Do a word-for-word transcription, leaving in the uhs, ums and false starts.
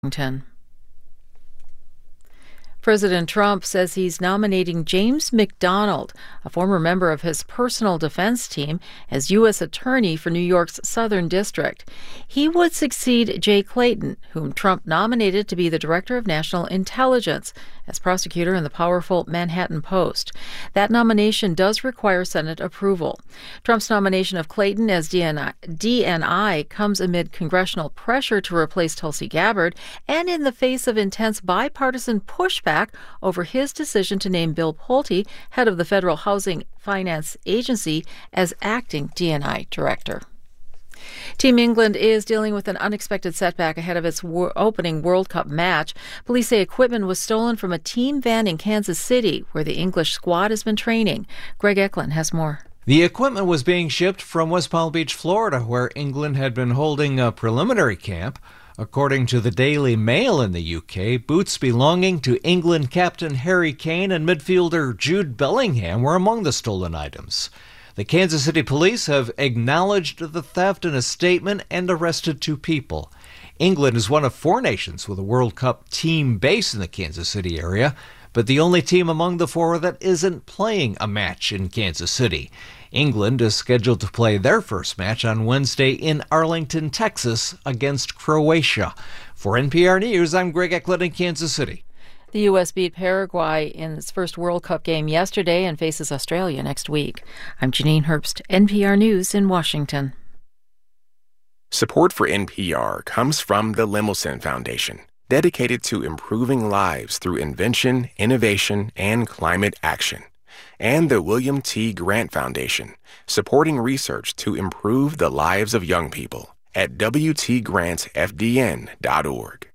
Washington. President Trump says he's nominating James McDonald, a former member of his personal defense team, as U S Attorney for New York's Southern District. He would succeed Jay Clayton, whom Trump nominated to be the Director of National Intelligence, as prosecutor in the powerful Manhattan Post. That nomination does require Senate approval. Trump's nomination of Clayton as D N I, D N I comes amid congressional pressure to replace Tulsi Gabbard and in the face of intense bipartisan pushback over his decision to name Bill Pulte, head of the Federal Housing Finance Agency, as acting D N I director. Team England is dealing with an unexpected setback ahead of its war- opening World Cup match. Police say equipment was stolen from a team van in Kansas City, where the English squad has been training. Greg Eklund has more. The equipment was being shipped from West Palm Beach, Florida, where England had been holding a preliminary camp. According to the Daily Mail in the U K, boots belonging to England captain Harry Kane and midfielder Jude Bellingham were among the stolen items. The Kansas City police have acknowledged the theft in a statement and arrested two people. England is one of four nations with a World Cup team based in the Kansas City area, but the only team among the four that isn't playing a match in Kansas City. England is scheduled to play their first match on Wednesday in Arlington, Texas, against Croatia. For N P R News, I'm Greg Eklund in Kansas City. The U S beat Paraguay in its first World Cup game yesterday and faces Australia next week. I'm Janine Herbst, N P R News in Washington. Support for N P R comes from the Lemelson Foundation, dedicated to improving lives through invention, innovation, and climate action. And the William T. Grant Foundation, supporting research to improve the lives of young people at W T grant F D N dot org.